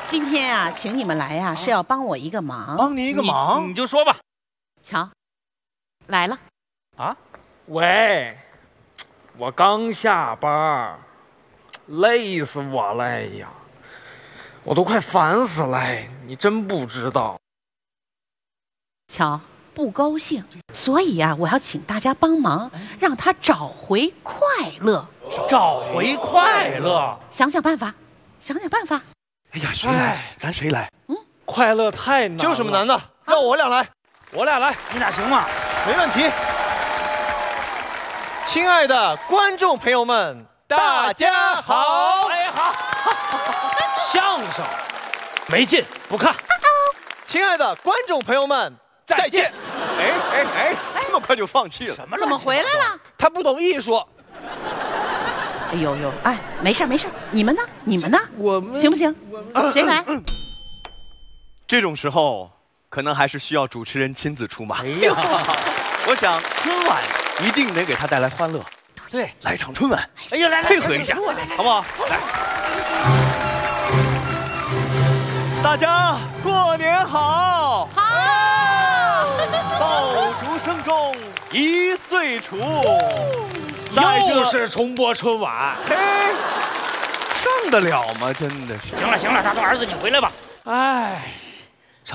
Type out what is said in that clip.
今天啊，请你们来呀，是要帮我一个忙。 帮你一个忙， 你就说吧。 瞧，来了。 啊，喂，我刚下班，累死我了呀！我都快烦死了，你真不知道。 瞧，不高兴，所以呀，我要请大家帮忙，让他找回快乐。 找回快乐。 想想办法，想想办法。 哎呀，谁来？咱谁来？ 快乐太难了。 这有什么难的？让我俩来。 我俩来，你俩行吗？ 没问题。亲爱的观众朋友们，大家好！ 哎，好，相声没劲，不看。 亲爱的观众朋友们，再见！哎，这么快就放弃了？ 怎么回来了？ 他不懂艺术。 哎呦，哎，没事，你们呢？ 我们行不行？谁来？ 这种时候，可能还是需要主持人亲自出马。 哎呀， 我想春晚一定能给他带来欢乐。 对， 来一场春晚， 哎呀，来， 配合一下，好不好？来，大家过年好！ 好， 爆竹声中一岁除。 又是重播春晚。 嘿，上得了吗？真的是。 行了，大头儿子，你回来吧。哎。